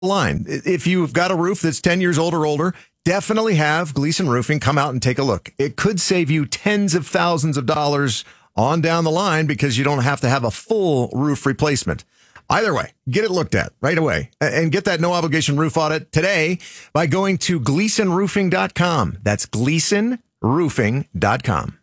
line. If you've got a roof that's 10 years old or older, definitely have Gleason Roofing come out and take a look. It could save you tens of thousands of dollars on down the line because you don't have to have a full roof replacement. Either way, get it looked at right away and get that no obligation roof audit today by going to GleasonRoofing.com. That's GleasonRoofing.com.